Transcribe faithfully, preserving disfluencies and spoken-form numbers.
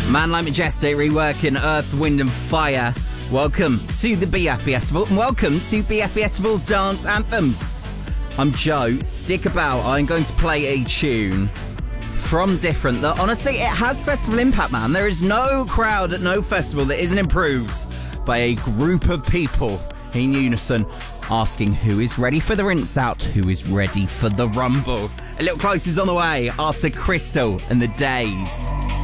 Man Like Majestic reworking Earth, Wind and Fire. Welcome to the B F B Festival and welcome to B F B Festival's Dance Anthems. I'm Joe. Stick about. I'm going to play a tune from Different that honestly, it has festival impact, man. There is no crowd at no festival that isn't improved by a group of people in unison asking who is ready for the rinse out, who is ready for the rumble. A little close is on the way after Crystal and the Days.